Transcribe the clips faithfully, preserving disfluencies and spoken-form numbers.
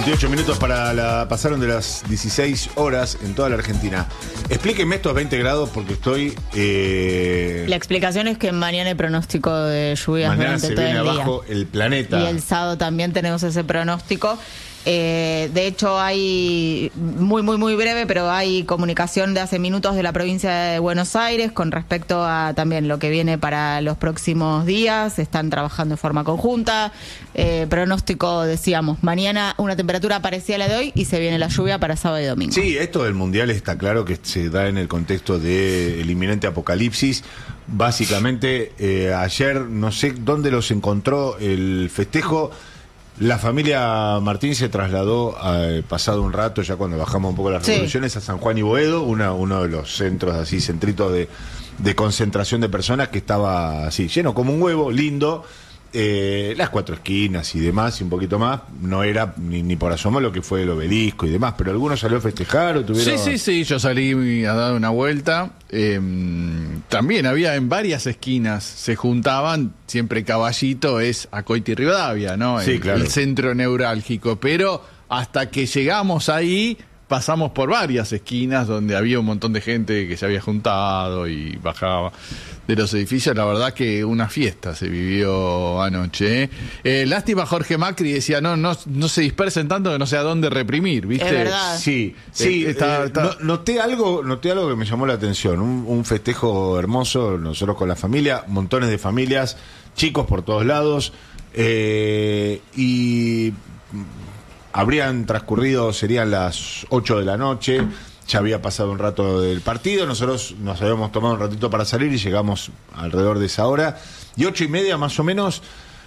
veintiocho minutos para la... Pasaron de las dieciséis horas en toda la Argentina. Explíquenme estos veinte grados porque estoy... Eh... La explicación es que mañana hay pronóstico de lluvias mañana durante se todo viene el día. abajo el planeta. Y el sábado también tenemos ese pronóstico. Eh, de hecho hay, muy muy muy breve, pero hay comunicación de hace minutos de la provincia de Buenos Aires con respecto a también lo que viene para los próximos días. Están trabajando de forma conjunta. Eh, pronóstico, decíamos, mañana una temperatura parecida a la de hoy y se viene la lluvia para sábado y domingo. Sí, esto del mundial está claro que se da en el contexto del inminente apocalipsis. Básicamente, eh, ayer no sé dónde los encontró el festejo. La familia Martín se trasladó, eh, pasado un rato, ya cuando bajamos un poco las revoluciones, sí, a San Juan y Boedo, una, uno de los centros así, centritos de, de concentración de personas que estaba así, lleno como un huevo, lindo, eh, las cuatro esquinas y demás, y un poquito más, no era ni, ni por asomo lo que fue el obelisco y demás, pero algunos salió a festejar o tuvieron... Sí, sí, sí, yo salí a dar una vuelta, eh, también había en varias esquinas, se juntaban, siempre Caballito es Acoite y Rivadavia, ¿no? Sí, el, claro. el centro neurálgico, pero hasta que llegamos ahí, pasamos por varias esquinas donde había un montón de gente que se había juntado y bajaba de los edificios. La verdad que una fiesta se vivió anoche, ¿eh? Eh, lástima Jorge Macri decía, no, no, no se dispersen tanto que no sé a dónde reprimir, ¿viste? Es verdad. Sí, sí, Eh, está- eh, está- no- noté algo, noté algo que me llamó la atención, un, un festejo hermoso, nosotros con la familia, montones de familias, chicos por todos lados, eh, y habrían transcurrido, serían las ocho de la noche, ya había pasado un rato del partido, nosotros nos habíamos tomado un ratito para salir y llegamos alrededor de esa hora, y ocho y media más o menos,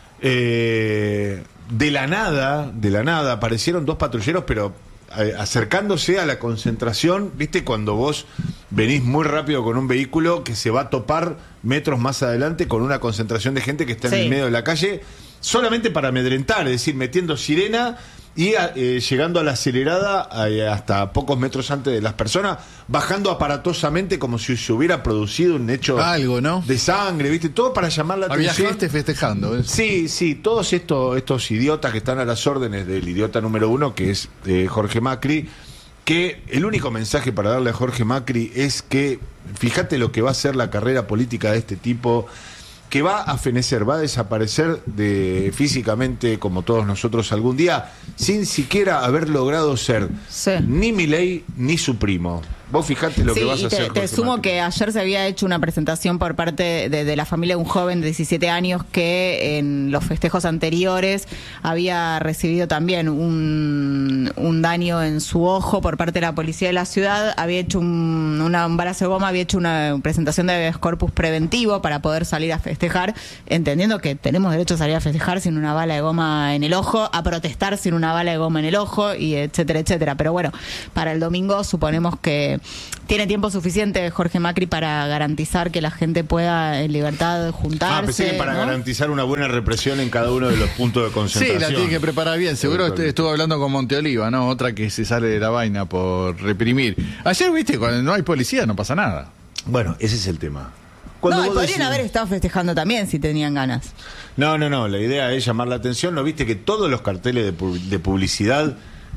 eh, de la nada, de la nada, aparecieron dos patrulleros, pero eh, acercándose a la concentración, viste, cuando vos venís muy rápido con un vehículo que se va a topar metros más adelante con una concentración de gente que está en Sí. el medio de la calle, solamente para amedrentar, es decir, metiendo sirena y eh, llegando a la acelerada eh, hasta pocos metros antes de las personas, bajando aparatosamente como si se hubiera producido un hecho Algo, ¿no? de sangre, ¿viste? Todo para llamar la Había atención. gente festejando, ¿eh? Sí, sí, todos estos, estos idiotas que están a las órdenes del idiota número uno, que es eh, Jorge Macri, que el único mensaje para darle a Jorge Macri es que, fíjate lo que va a ser la carrera política de este tipo, que va a fenecer, va a desaparecer de físicamente como todos nosotros algún día, sin siquiera haber logrado ser Sí. ni Milei ni su primo. Vos fijate lo Sí, que vas y a te, hacer. te Jorge sumo Macri. que ayer se había hecho una presentación por parte de, de la familia de un joven de diecisiete años que en los festejos anteriores había recibido también un, un daño en su ojo por parte de la policía de la ciudad, había hecho un, una, un balazo de goma, había hecho una presentación de habeas corpus preventivo para poder salir a festejar, entendiendo que tenemos derecho a salir a festejar sin una bala de goma en el ojo, a protestar sin una bala de goma en el ojo, y etcétera, etcétera. Pero bueno, para el domingo suponemos que tiene tiempo suficiente Jorge Macri para garantizar que la gente pueda en libertad juntarse. Ah, pensé que para ¿no? garantizar una buena represión en cada uno de los puntos de Sí, concentración. la tiene que preparar bien. Seguro Totalmente. est- estuvo hablando con Monteoliva, ¿no? Otra que se sale de la vaina por reprimir. Ayer, viste, cuando no hay policía no pasa nada. Bueno, ese es el tema. No, y vos podrían decís- haber estado festejando también si tenían ganas. No, no, no, la idea es llamar la atención. ¿No viste que todos los carteles de, pu- de publicidad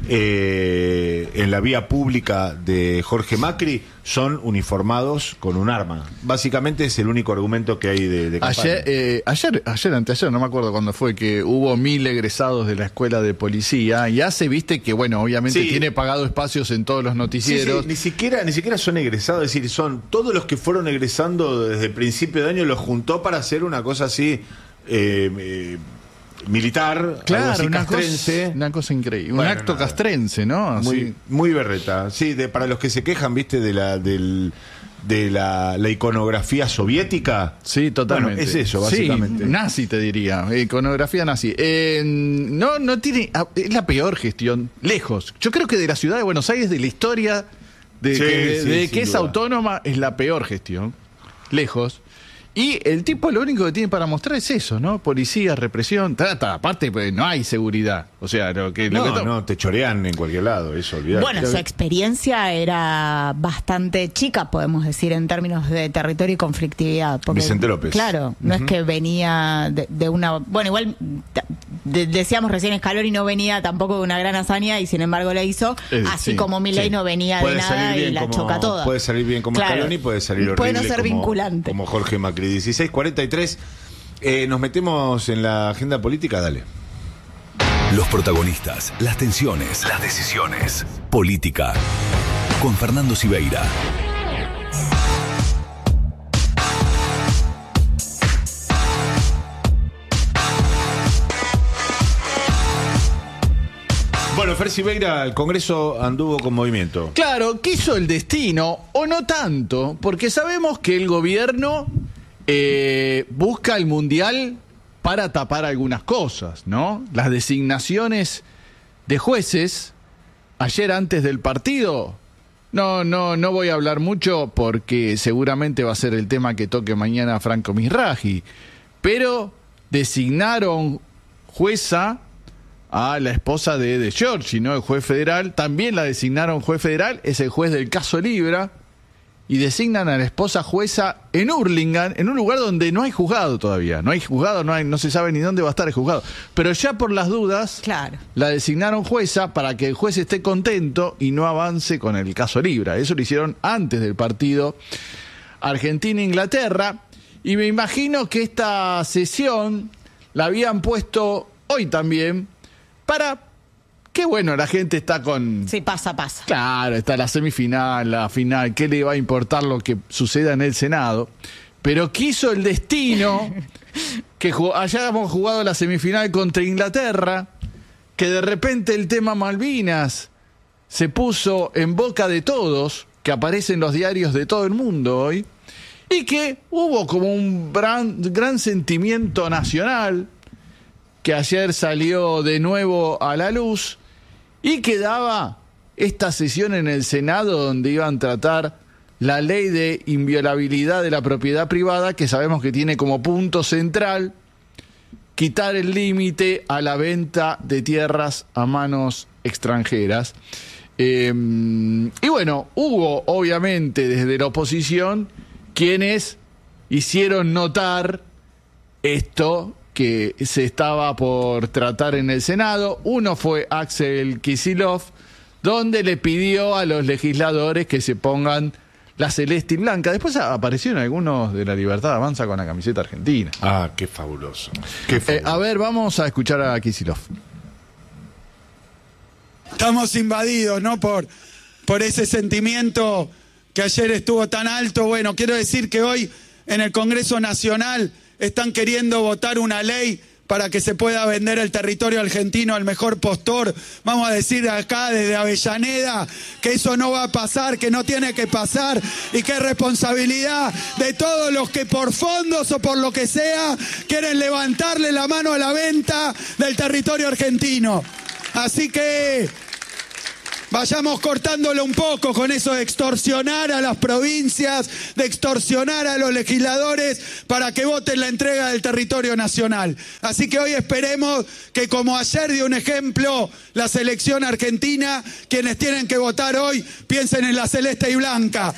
eh, en la vía pública de Jorge Macri son uniformados con un arma? Básicamente es el único argumento que hay de, de campaña. Ayer, eh, ayer, ayer, anteayer, no me acuerdo cuándo fue, que hubo mil egresados de la escuela de policía y hace, viste, que bueno, obviamente Sí. tiene pagado espacios en todos los Sí, sí, noticieros. ni siquiera ni siquiera son egresados, es decir, son todos los que fueron egresando desde el principio de año, los juntó para hacer una cosa así eh, eh, militar, algo Claro, así una castrense. cosa, una cosa increíble. Bueno, un acto nada. castrense, ¿no? Así. Muy, muy berreta. Sí, de, para los que se quejan, viste, de la del, de la, la iconografía soviética. Sí, totalmente. Bueno, es eso, básicamente. Sí, nazi te diría, iconografía nazi. Eh, no, no tiene, ah, es la peor gestión, lejos. Yo creo que de la ciudad de Buenos Aires, de la historia, de, Sí, que, de- sí, de sin que es duda. autónoma, es la peor gestión, lejos. Y el tipo lo único que tiene para mostrar es eso, ¿no? Policía, represión, trata, aparte pues, no hay seguridad. O sea, lo que... Lo No, que to- no, te chorean en cualquier lado, eso, olvidate. Bueno, su experiencia era bastante chica, podemos decir, en términos de territorio y conflictividad. Porque, Vicente López. Claro, no Ujú. es que venía de, de una... Bueno, igual t- de, decíamos recién, Scaloni no venía tampoco de una gran hazaña y sin embargo la hizo, Eh, así sí, como Milei sí. no venía Puede de nada salir y bien la como- choca toda. Puede salir bien como Claro. Scaloni, puede salir horrible Puede no ser como, vinculante. como Jorge Macri. dieciséis cuarenta y tres. Eh, nos metemos en la agenda política, dale. Los protagonistas, las tensiones, las decisiones. Política. Con Fernando Siveira. Bueno, Fer Siveira, el Congreso anduvo con movimiento. Claro, quiso el destino, o no tanto, porque sabemos que el gobierno eh, busca el Mundial para tapar algunas cosas, ¿no? Las designaciones de jueces, ayer antes del partido, no, no, no voy a hablar mucho porque seguramente va a ser el tema que toque mañana Franco Misraji, pero designaron jueza a la esposa de De Giorgi, ¿no? El juez federal. También la designaron juez federal, es el juez del caso Libra. Y designan a la esposa jueza en Hurlingham, en un lugar donde no hay juzgado todavía. No hay juzgado, no hay, no se sabe ni dónde va a estar el juzgado. Pero ya por las dudas, Claro. la designaron jueza para que el juez esté contento y no avance con el caso Libra. Eso lo hicieron antes del partido Argentina-Inglaterra. Y me imagino que esta sesión la habían puesto hoy también para que, bueno, la gente está con... Sí, pasa, pasa. Claro, está la semifinal, la final, ¿qué le va a importar lo que suceda en el Senado? Pero quiso el destino que jug- hayamos jugado la semifinal contra Inglaterra, que de repente el tema Malvinas se puso en boca de todos, que aparece en los diarios de todo el mundo hoy, y que hubo como un gran, gran sentimiento nacional que ayer salió de nuevo a la luz y que daba esta sesión en el Senado donde iban a tratar la ley de inviolabilidad de la propiedad privada, que sabemos que tiene como punto central quitar el límite a la venta de tierras a manos extranjeras. Eh, y bueno, hubo obviamente desde la oposición quienes hicieron notar esto que se estaba por tratar en el Senado. Uno fue Axel Kicillof, donde le pidió a los legisladores que se pongan la celeste y blanca. Después aparecieron algunos de la Libertad Avanza con la camiseta argentina. Ah, qué fabuloso. Qué Eh, fabuloso. a ver, vamos a escuchar a Kicillof. Estamos invadidos, ¿no? Por, por ese sentimiento que ayer estuvo tan alto. Bueno, quiero decir que hoy en el Congreso Nacional están queriendo votar una ley para que se pueda vender el territorio argentino al mejor postor. Vamos a decir acá desde Avellaneda que eso no va a pasar, que no tiene que pasar y que es responsabilidad de todos los que por fondos o por lo que sea quieren levantarle la mano a la venta del territorio argentino. Así que vayamos cortándolo un poco con eso de extorsionar a las provincias, de extorsionar a los legisladores para que voten la entrega del territorio nacional. Así que hoy esperemos que, como ayer dio un ejemplo la selección argentina, quienes tienen que votar hoy piensen en la celeste y blanca.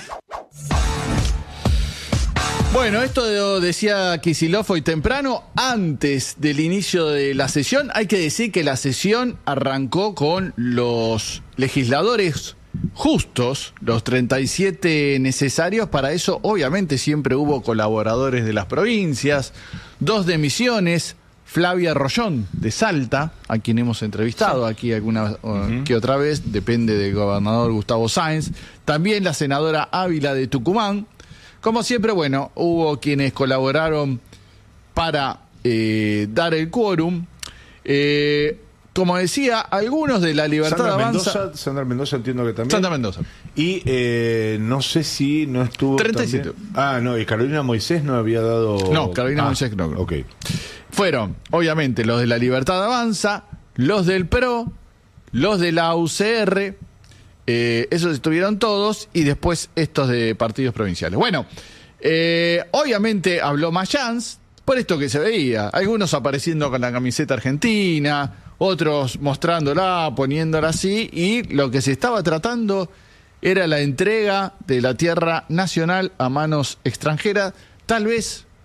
Bueno, esto decía Kicillof hoy temprano, antes del inicio de la sesión. Hay que decir que la sesión arrancó con los legisladores justos, los treinta y siete necesarios. Para eso, obviamente, siempre hubo colaboradores de las provincias, dos de Misiones, Flavia Rollón de Salta, a quien hemos entrevistado aquí alguna uh, que otra vez, depende del gobernador Gustavo Sáenz, también la senadora Ávila de Tucumán. Como siempre, bueno, hubo quienes colaboraron para eh, dar el quórum. Eh, como decía, algunos de la Libertad Sandra Avanza... Mendoza, Sandra Mendoza entiendo que también. Sandra Mendoza. Y eh, no sé si no estuvo treinta y siete. también- Ah, no, y Carolina Moisés no había dado... No, Carolina Ah, Moisés no. Ok. Fueron, obviamente, los de la Libertad Avanza, los del P R O, los de la U C R, eh, esos estuvieron todos, y después estos de partidos provinciales. Bueno, eh, obviamente habló Mayans, por esto que se veía, algunos apareciendo con la camiseta argentina, otros mostrándola, poniéndola así, y lo que se estaba tratando era la entrega de la tierra nacional a manos extranjeras, tal vez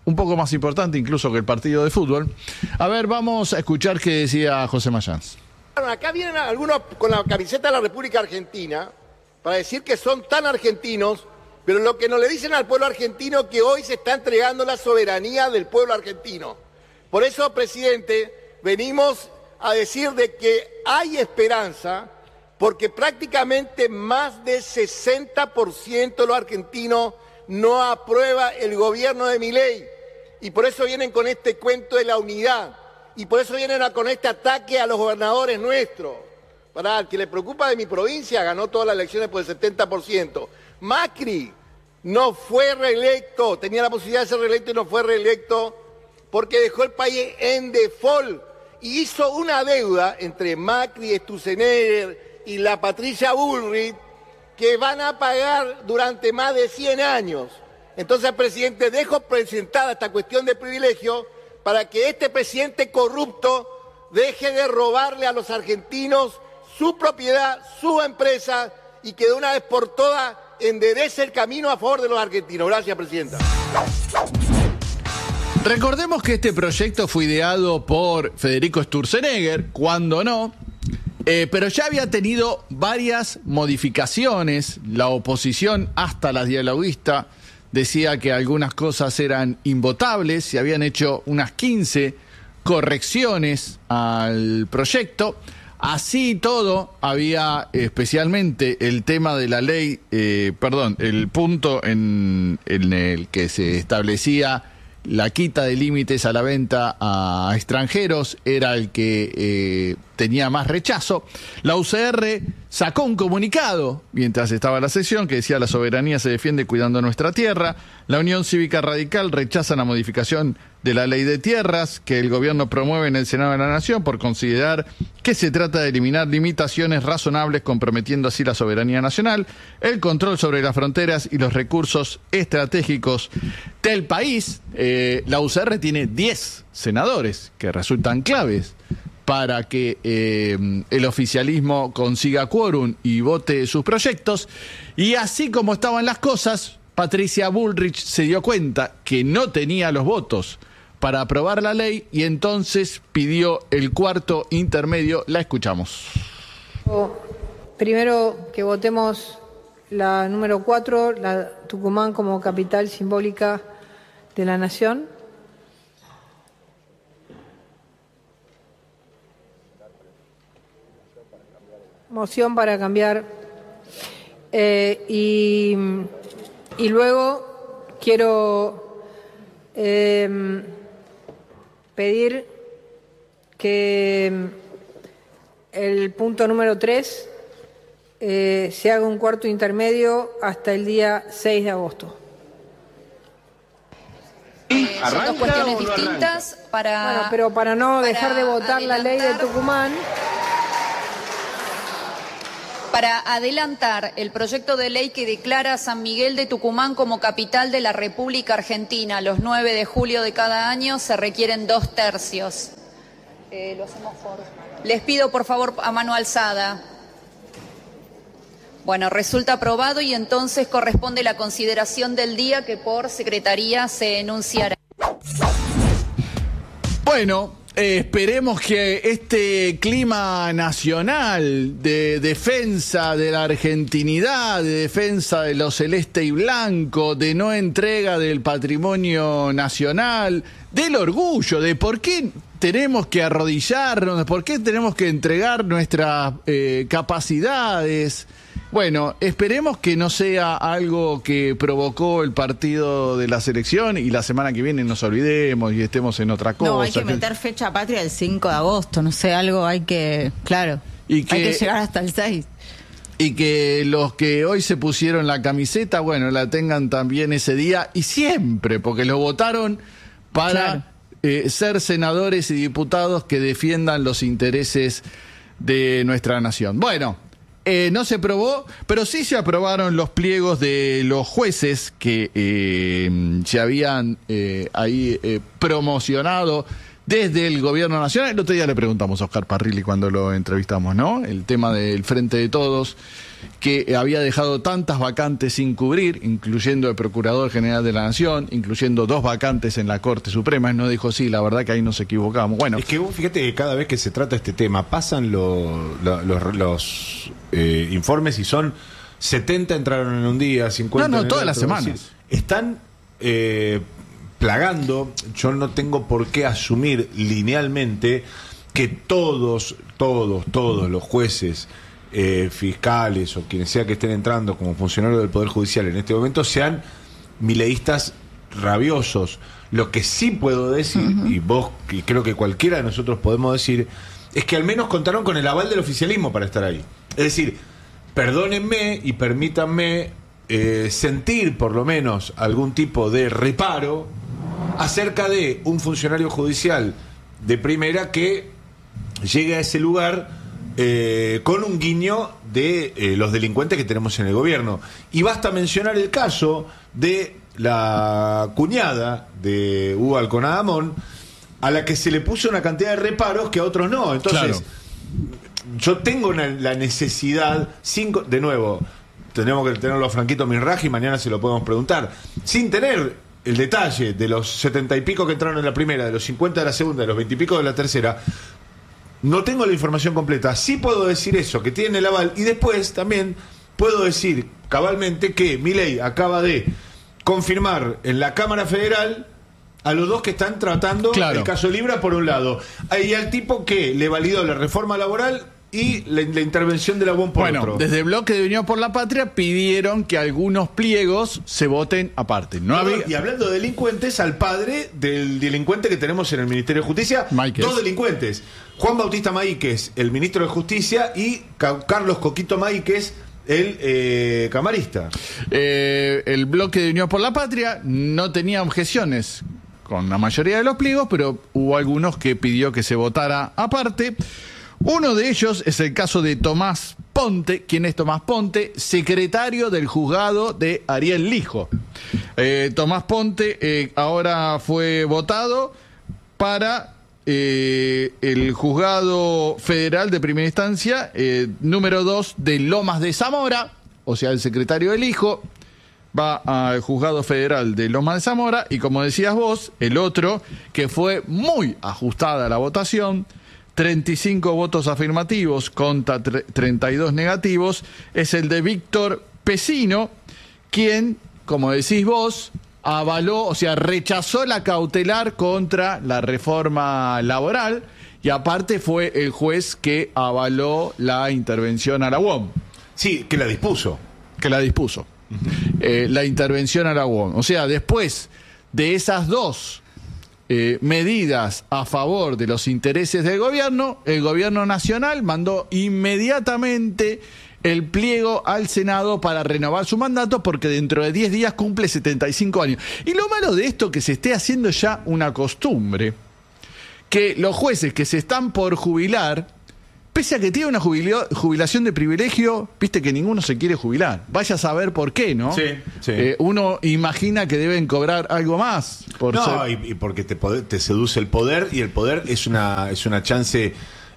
un poco más importante incluso que el partido de fútbol. A ver, vamos a escuchar qué decía José Mayans. Acá vienen algunos con la camiseta de la República Argentina para decir que son tan argentinos, pero lo que no le dicen al pueblo argentino que hoy se está entregando la soberanía del pueblo argentino. Por eso, presidente, venimos a decir de que hay esperanza, porque prácticamente más del sesenta por ciento de los argentinos no aprueba el gobierno de Milei. Y por eso vienen con este cuento de la unidad. Y por eso vienen a, con este ataque a los gobernadores nuestros. Para el que le preocupa de mi provincia, ganó todas las elecciones por el setenta por ciento. Macri no fue reelecto, tenía la posibilidad de ser reelecto y no fue reelecto porque dejó el país en default y hizo una deuda entre Macri, Sturzenegger y la Patricia Bullrich que van a pagar durante más de cien años. Entonces, presidente, dejo presentada esta cuestión de privilegio para que este presidente corrupto deje de robarle a los argentinos su propiedad, su empresa, y que de una vez por todas enderece el camino a favor de los argentinos. Gracias, presidenta. Recordemos que este proyecto fue ideado por Federico Sturzenegger, cuando no, eh, pero ya había tenido varias modificaciones. La oposición, hasta la dialoguista, decía que algunas cosas eran invotables, se habían hecho unas quince correcciones al proyecto. Así todo, había especialmente el tema de la ley, eh, perdón, el punto en, en el que se establecía la quita de límites a la venta a extranjeros, era el que eh, tenía más rechazo. La U C R sacó un comunicado mientras estaba la sesión que decía: la soberanía se defiende cuidando nuestra tierra. La Unión Cívica Radical rechaza la modificación de la ley de tierras que el gobierno promueve en el Senado de la Nación por considerar que se trata de eliminar limitaciones razonables, comprometiendo así la soberanía nacional, el control sobre las fronteras y los recursos estratégicos del país. Eh, la U C R tiene diez senadores que resultan claves para que eh, el oficialismo consiga quórum y vote sus proyectos. Y así como estaban las cosas, Patricia Bullrich se dio cuenta que no tenía los votos para aprobar la ley y entonces pidió el cuarto intermedio. La escuchamos. Primero que votemos la número cuatro, la Tucumán como capital simbólica de la nación. Moción para cambiar. Eh, y, y luego quiero eh, pedir que el punto número tres eh, se haga un cuarto intermedio hasta el día seis de agosto. Eh, son dos cuestiones distintas para... Bueno, pero para no para dejar de votar la ley de Tucumán... Para adelantar el proyecto de ley que declara a San Miguel de Tucumán como capital de la República Argentina los nueve de julio de cada año, se requieren dos tercios. Eh, lo hacemos por... Les pido, por favor, a mano alzada. Bueno, resulta aprobado y entonces corresponde la consideración del día que por secretaría se enunciará. Bueno, eh, esperemos que este clima nacional de defensa de la argentinidad, de defensa de lo celeste y blanco, de no entrega del patrimonio nacional, del orgullo, de por qué tenemos que arrodillarnos, de por qué tenemos que entregar nuestras eh, capacidades. Bueno, esperemos que no sea algo que provocó el partido de la selección y la semana que viene nos olvidemos y estemos en otra cosa. No, hay que meter fecha patria el cinco de agosto, no sé, algo hay que, claro, y que, hay que llegar hasta el seis. Y que los que hoy se pusieron la camiseta, bueno, la tengan también ese día y siempre, porque lo votaron para claro. eh, ser senadores y diputados que defiendan los intereses de nuestra nación. Bueno. Eh, no se aprobó, pero sí se aprobaron los pliegos de los jueces que eh, se habían eh, ahí eh, promocionado desde el gobierno nacional. El otro día le preguntamos a Oscar Parrilli cuando lo entrevistamos, ¿no? El tema del Frente de Todos, que había dejado tantas vacantes sin cubrir, incluyendo el Procurador General de la Nación, incluyendo dos vacantes en la Corte Suprema. Él nos dijo, sí, la verdad que ahí nos equivocamos. Bueno, es que vos fíjate que cada vez que se trata este tema pasan lo, lo, los, los eh, informes y son setenta entraron en un día, cincuenta no, no, en el todas otro. las semanas. Es decir, están eh, plagando. Yo no tengo por qué asumir linealmente que todos, todos, todos los jueces, eh, fiscales o quienes sea que estén entrando como funcionarios del Poder Judicial en este momento sean mileístas rabiosos. Lo que sí puedo decir, uh-huh. y vos, y creo que cualquiera de nosotros podemos decir, es que al menos contaron con el aval del oficialismo para estar ahí. Es decir, perdónenme y permítanme eh, sentir por lo menos algún tipo de reparo acerca de un funcionario judicial de primera que llegue a ese lugar eh, con un guiño de eh, los delincuentes que tenemos en el gobierno. Y basta mencionar el caso de la cuñada de Hugo Alconadamón, a la que se le puso una cantidad de reparos que a otros no. Entonces, claro, yo tengo una, la necesidad, cinco, de nuevo, tenemos que tenerlo a Franquito Minraji, mañana se lo podemos preguntar, sin tener el detalle de los setenta y pico que entraron en la primera, de los cincuenta de la segunda, de los veinte y pico de la tercera. No tengo la información completa. Sí puedo decir eso, que tienen el aval, y después también puedo decir cabalmente que Milei acaba de confirmar en la Cámara Federal a los dos que están tratando claro. el caso Libra por un lado, y al tipo que le validó la reforma laboral y la, la intervención de la U O M por bueno, otro. Desde el bloque de Unión por la Patria pidieron que algunos pliegos se voten aparte. No no, había... Y hablando de delincuentes, al padre del delincuente que tenemos en el Ministerio de Justicia, Máiquez. Dos delincuentes, Juan Bautista Máiquez, el ministro de Justicia, y Ca- Carlos Coquito Máiquez, el eh, camarista. Eh, el bloque de Unión por la Patria no tenía objeciones con la mayoría de los pliegos, pero hubo algunos que pidió que se votara aparte. Uno de ellos es el caso de Tomás Ponte. ¿Quién es Tomás Ponte? Secretario del juzgado de Ariel Lijo. Eh, Tomás Ponte eh, ahora fue votado para eh, el juzgado federal de primera instancia, eh, número dos de Lomas de Zamora, o sea, el secretario del Lijo va al juzgado federal de Lomas de Zamora, y como decías vos, el otro, que fue muy ajustada la votación, treinta y cinco votos afirmativos contra treinta y dos negativos, es el de Víctor Pesino, quien, como decís vos, avaló, o sea, rechazó la cautelar contra la reforma laboral, y aparte fue el juez que avaló la intervención a la U O M. Sí, que la dispuso. Que la dispuso. Uh-huh. Eh, la intervención a la U O M. O sea, después de esas dos Eh, medidas a favor de los intereses del gobierno, el gobierno nacional mandó inmediatamente el pliego al Senado para renovar su mandato, porque dentro de diez días cumple setenta y cinco años. Y lo malo de esto, que se esté haciendo ya una costumbre, que los jueces que se están por jubilar, pese a que tiene una jubila- jubilación de privilegio, viste que ninguno se quiere jubilar. Vaya a saber por qué, ¿no? Sí, sí. Eh, uno imagina que deben cobrar algo más. Por no, ser... y, y porque te, poder, te seduce el poder, y el poder es una, es una chance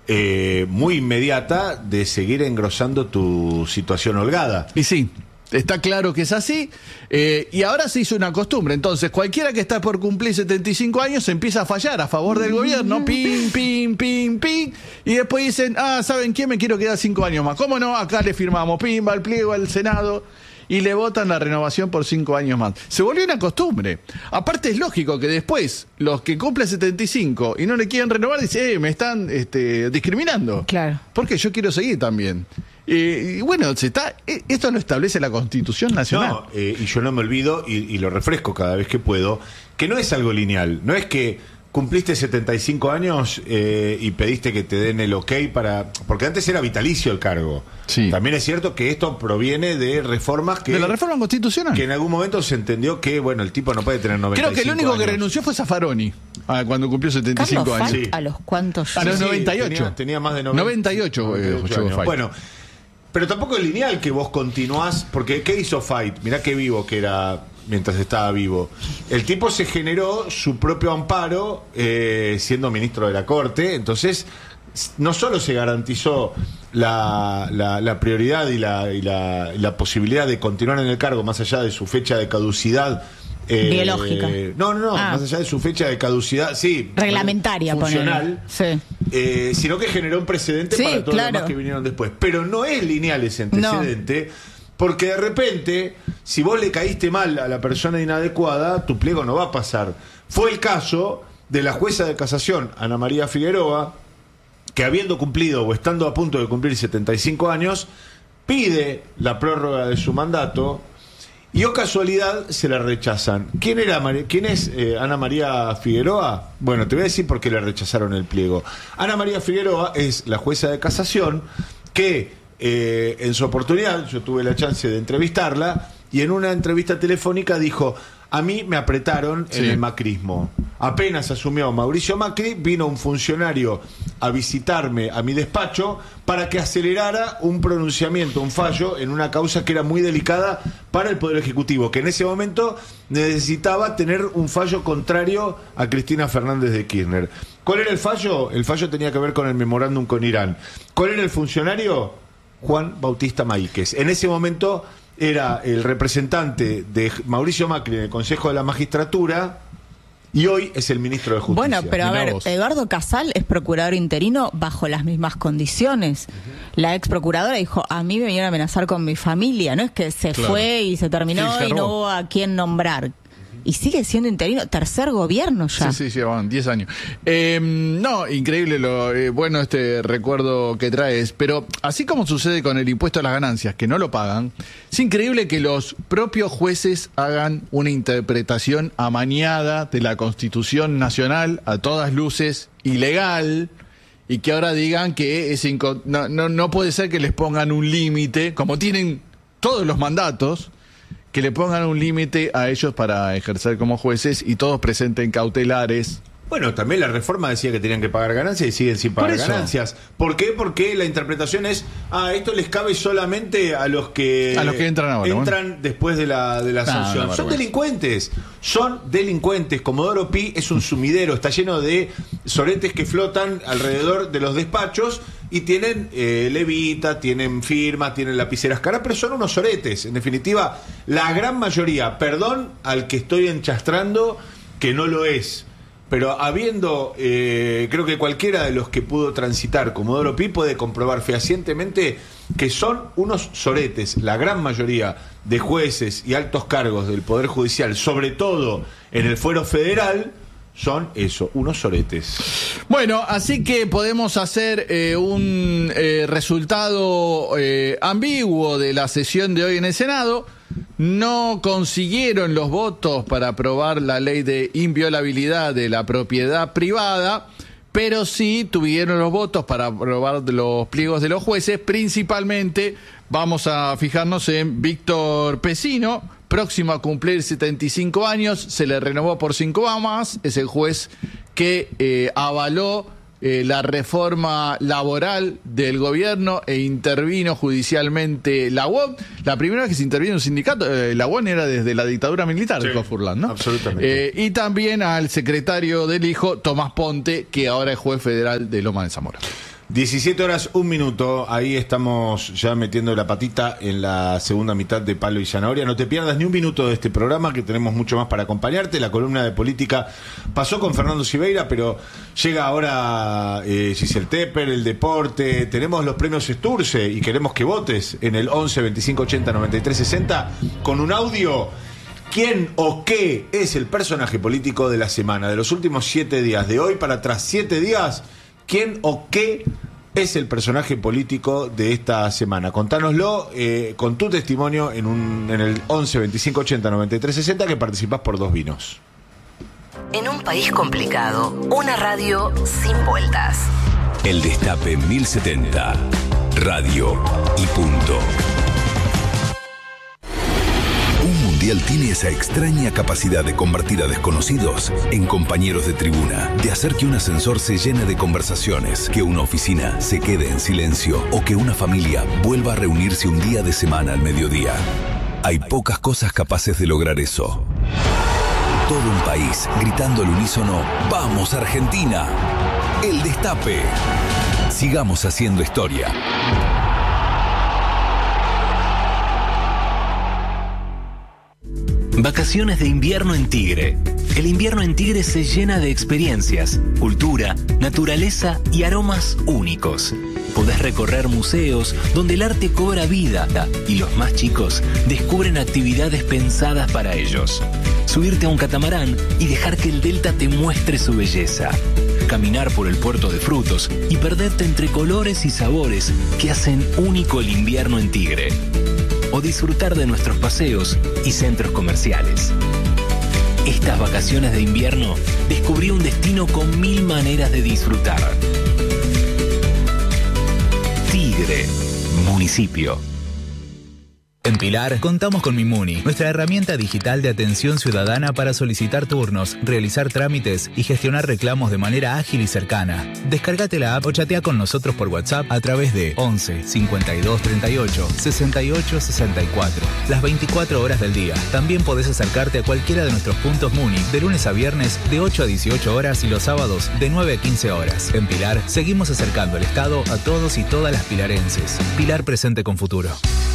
eh, muy inmediata de seguir engrosando tu situación holgada. Y sí, está claro que es así, eh, y ahora se hizo una costumbre. Entonces, cualquiera que está por cumplir setenta y cinco años empieza a fallar a favor del gobierno, pim, pim, pim, pim, y después dicen, ah, ¿saben qué? Me quiero quedar cinco años más. ¿Cómo no? Acá le firmamos, pim, va el pliego al Senado, y le votan la renovación por cinco años más. Se volvió una costumbre. Aparte, es lógico que después los que cumplen setenta y cinco y no le quieren renovar dicen, eh, me están este, discriminando. Claro. Porque yo quiero seguir también. Eh, y bueno, se está, esto lo establece la Constitución Nacional. No, eh, y yo no me olvido, y, y lo refresco cada vez que puedo, que no es algo lineal. No es que cumpliste setenta y cinco años eh, y pediste que te den el ok para... Porque antes era vitalicio el cargo. Sí. También es cierto que esto proviene de reformas que... De la reforma constitucional. Que en algún momento se entendió que, bueno, el tipo no puede tener noventa y cinco Creo que el único años. que renunció fue Zaffaroni, ah, cuando cumplió setenta y cinco Carlos años. Falk, Sí. ¿a los cuántos? A los Sí, noventa y ocho. Tenía, tenía más de noventa, noventa y ocho, eh, llegó años. Fight. Bueno, pero tampoco es lineal que vos continuás, porque ¿qué hizo Fight? Mirá qué vivo que era mientras estaba vivo. El tipo se generó su propio amparo eh, siendo ministro de la Corte, entonces no solo se garantizó la, la, la prioridad y, la, y la, la posibilidad de continuar en el cargo más allá de su fecha de caducidad. Eh, Biológica. No, no, no, Ah. más allá de su fecha de caducidad, sí. Reglamentaria, funcional, ponele. Sí. eh, sino que generó un precedente Sí, para todos claro. los demás que vinieron después. Pero no es lineal ese antecedente, porque de repente, si vos le caíste mal a la persona inadecuada, tu pliego no va a pasar. Fue el caso de la jueza de casación, Ana María Figueroa, que habiendo cumplido o estando a punto de cumplir setenta y cinco años, pide la prórroga de su mandato. Y o casualidad se la rechazan. ¿Quién era Mar- quién es eh, Ana María Figueroa? Bueno, te voy a decir por qué le rechazaron el pliego. Ana María Figueroa es la jueza de casación que eh, en su oportunidad, yo tuve la chance de entrevistarla, y en una entrevista telefónica dijo: a mí me apretaron en Sí. el macrismo. Apenas asumió Mauricio Macri, vino un funcionario a visitarme a mi despacho para que acelerara un pronunciamiento, un fallo en una causa que era muy delicada para el Poder Ejecutivo, que en ese momento necesitaba tener un fallo contrario a Cristina Fernández de Kirchner. ¿Cuál era el fallo? El fallo tenía que ver con el memorándum con Irán. ¿Cuál era el funcionario? Juan Bautista Maíquez. En ese momento era el representante de Mauricio Macri en el Consejo de la Magistratura y hoy es el ministro de Justicia. Bueno, pero a Mirá ver, vos. Eduardo Casal es procurador interino bajo las mismas condiciones. La ex procuradora dijo: a mí me vinieron a amenazar con mi familia, no es que se Claro. fue y se terminó Sí, cerró. y no hubo a quién nombrar. Y sigue siendo interino, tercer gobierno ya. Sí, sí, sí, van diez años. Eh, no, increíble lo eh, bueno este recuerdo que traes, pero así como sucede con el impuesto a las ganancias, que no lo pagan, es increíble que los propios jueces hagan una interpretación amañada de la Constitución Nacional, a todas luces ilegal, y que ahora digan que es inco- no, no, no puede ser que les pongan un límite, como tienen todos los mandatos, que le pongan un límite a ellos para ejercer como jueces y todos presenten cautelares. Bueno, también la reforma decía que tenían que pagar ganancias y siguen sin pagar Por eso. ganancias. ¿Por qué? Porque la interpretación es: ah, esto les cabe solamente a los que A los que entran ahora, entran después de la, de la No, sanción. no, Son vergüenza. delincuentes, son delincuentes. Comodoro Pi es un sumidero, está lleno de soretes que flotan alrededor de los despachos y tienen eh, levita, tienen firma, tienen lapiceras caras, pero son unos soretes. En definitiva, la gran mayoría, perdón al que estoy enchastrando, que no lo es. Pero habiendo, eh, creo que cualquiera de los que pudo transitar Comodoro Pi puede comprobar fehacientemente que son unos soretes, la gran mayoría de jueces y altos cargos del Poder Judicial, sobre todo en el fuero federal, son eso, unos soretes. Bueno, así que podemos hacer eh, un eh, resultado eh, ambiguo de la sesión de hoy en el Senado. No consiguieron los votos para aprobar la ley de inviolabilidad de la propiedad privada, pero sí tuvieron los votos para aprobar los pliegos de los jueces. Principalmente vamos a fijarnos en Víctor Pesino, próximo a cumplir setenta y cinco años, se le renovó por cinco más, es el juez que eh, avaló eh, la reforma laboral del gobierno e intervino judicialmente la U O M. La primera vez que se intervino un sindicato, eh, la U O M era desde la dictadura militar de Sí, Cofurlán, ¿no? absolutamente. Eh, y también al secretario del hijo, Tomás Ponte, que ahora es juez federal de Loma de Zamora. diecisiete horas, un minuto. Ahí estamos ya metiendo la patita en la segunda mitad de Palo y Zanahoria. No te pierdas ni un minuto de este programa, que tenemos mucho más para acompañarte. La columna de política pasó con Fernando Siveira, pero llega ahora eh, Giselle Tepper, el deporte. Tenemos los premios Sturce y queremos que votes en el once, veinticinco, ochenta, noventa y tres, sesenta con un audio. ¿Quién o qué es el personaje político de la semana, de los últimos siete días, de hoy para atrás, siete días? ¿Quién o qué es el personaje político de esta semana? Contánoslo eh, con tu testimonio en, un, en el once, veinticinco, ochenta, noventa y tres, sesenta, que participás por dos vinos. En un país complicado, una radio sin vueltas. El Destape mil setenta. Radio y punto. Un mundial tiene esa extraña capacidad de convertir a desconocidos en compañeros de tribuna, de hacer que un ascensor se llene de conversaciones, que una oficina se quede en silencio o que una familia vuelva a reunirse un día de semana al mediodía. Hay pocas cosas capaces de lograr eso. Todo un país gritando al unísono, ¡vamos Argentina! El Destape. Sigamos haciendo historia. Vacaciones de invierno en Tigre. El invierno en Tigre se llena de experiencias, cultura, naturaleza y aromas únicos. Podés recorrer museos donde el arte cobra vida y los más chicos descubren actividades pensadas para ellos. Subirte a un catamarán y dejar que el delta te muestre su belleza. Caminar por el puerto de frutos y perderte entre colores y sabores que hacen único el invierno en Tigre. O disfrutar de nuestros paseos y centros comerciales. Estas vacaciones de invierno descubrí un destino con mil maneras de disfrutar. Tigre, municipio. En Pilar, contamos con Mimuni, nuestra herramienta digital de atención ciudadana para solicitar turnos, realizar trámites y gestionar reclamos de manera ágil y cercana. Descárgate la app o chatea con nosotros por WhatsApp a través de once cincuenta y dos treinta y ocho sesenta y ocho sesenta y cuatro, las veinticuatro horas del día. También podés acercarte a cualquiera de nuestros puntos Muni, de lunes a viernes de ocho a dieciocho horas y los sábados de nueve a quince horas. En Pilar, seguimos acercando el Estado a todos y todas las pilarenses. Pilar presente con futuro.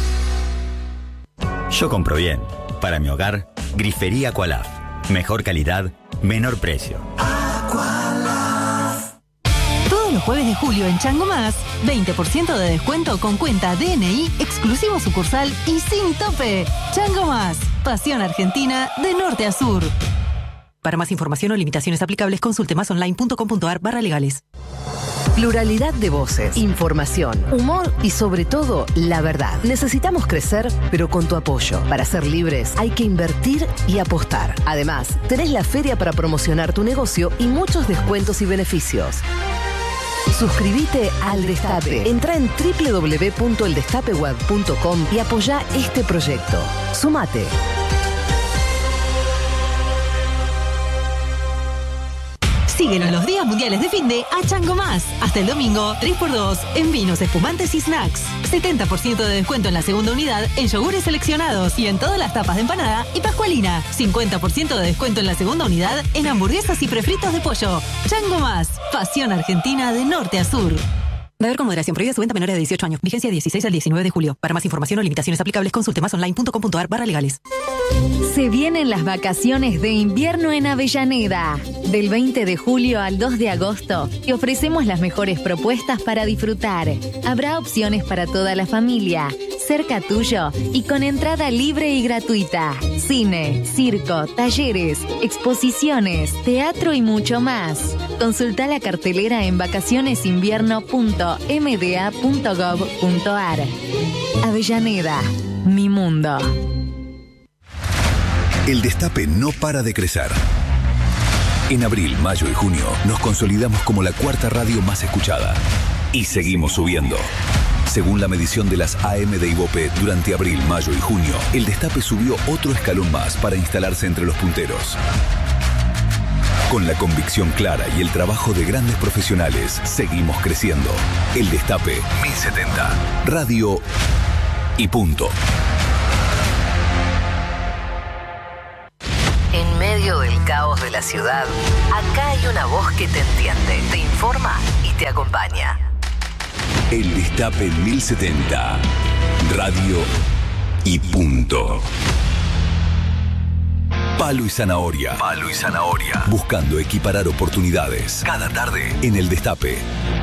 Yo compro bien. Para mi hogar, Grifería Aqualaf. Mejor calidad, menor precio. Aqualaf. Todos los jueves de julio en Chango Más, veinte por ciento de descuento con cuenta D N I, exclusivo sucursal y sin tope. Chango Más, pasión argentina de norte a sur. Para más información o limitaciones aplicables, consulte masonline.com.ar barra legales. Pluralidad de voces, información, humor y sobre todo, la verdad. Necesitamos crecer, pero con tu apoyo. Para ser libres hay que invertir y apostar. Además, tenés la feria para promocionar tu negocio y muchos descuentos y beneficios. Suscríbete al Destape. Entra en doble u doble u doble u punto el destape web punto com y apoya este proyecto. Sumate. Síguenos los días mundiales de finde a Chango Más. Hasta el domingo, tres por dos en vinos, espumantes y snacks. setenta por ciento de descuento en la segunda unidad en yogures seleccionados y en todas las tapas de empanada y pascualina. cincuenta por ciento de descuento en la segunda unidad en hamburguesas y prefritos de pollo. Chango Más, pasión argentina de norte a sur. Beber con moderación, prohibida su venta a menores de dieciocho años. Vigencia dieciséis al diecinueve de julio. Para más información o limitaciones aplicables, consulte masonline.com.ar barra legales. Se vienen las vacaciones de invierno en Avellaneda. Del veinte de julio al dos de agosto, te ofrecemos las mejores propuestas para disfrutar. Habrá opciones para toda la familia, cerca tuyo y con entrada libre y gratuita. Cine, circo, talleres, exposiciones, teatro y mucho más. Consulta la cartelera en vacacionesinvierno punto m d a punto gov punto a r. Avellaneda, mi mundo. El Destape no para de crecer. En abril, mayo y junio nos consolidamos como la cuarta radio más escuchada. Y seguimos subiendo. Según la medición de las A M de Ibope, durante abril, mayo y junio, el Destape subió otro escalón más para instalarse entre los punteros. Con la convicción clara y el trabajo de grandes profesionales, seguimos creciendo. El Destape mil setenta. Radio y punto. En medio del caos de la ciudad, acá hay una voz que te entiende, te informa y te acompaña. El Destape mil setenta. Radio y punto. Palo y zanahoria. Palo y zanahoria. Buscando equiparar oportunidades. Cada tarde en El Destape.